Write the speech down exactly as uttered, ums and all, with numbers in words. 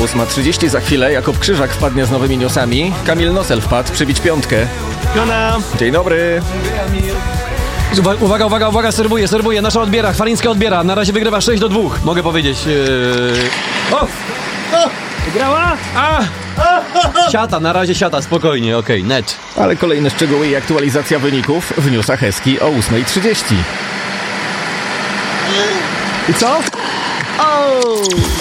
ósma trzydzieści za chwilę. Jakub Krzyżak wpadnie z nowymi newsami. Kamil Nosel wpadł przybić piątkę. Piona. Dzień dobry. Uwaga, uwaga, uwaga, serwuje, serwuje. Nasza odbiera, Chwalińska odbiera. Na razie wygrywa sześć do dwóch. Mogę powiedzieć. Yy... O! Wygrała? A! Siata, na razie siata, spokojnie, okej, okay, net. Ale kolejne szczegóły i aktualizacja wyników w newsach Eski o ósma trzydzieści. I co? O!